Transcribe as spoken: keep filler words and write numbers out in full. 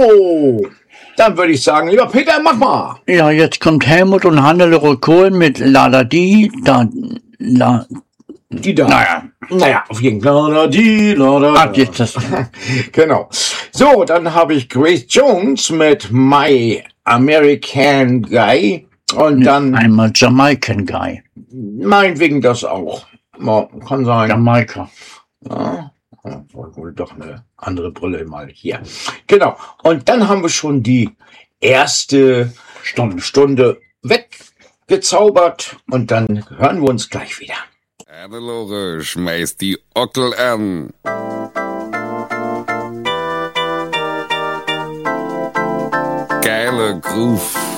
So, dann würde ich sagen, lieber Peter, mach mal. Ja, jetzt kommt Helmut und Hannelore Kohl mit La Die, da, la, Die da. naja. Naja, auf jeden Fall. La, die, la, da, Ach, jetzt das. Genau. So, dann habe ich Grace Jones mit My American Guy. Und dann Einmal Jamaican Guy. meinetwegen das auch. Ja, kann sein. Jamaika. Ja, wohl doch eine andere Brille mal hier. Genau. Und dann haben wir schon die erste Stunde, Stunde weggezaubert. Und dann hören wir uns gleich wieder. Hannelore schmeißt die Ockel an. Geile Groove.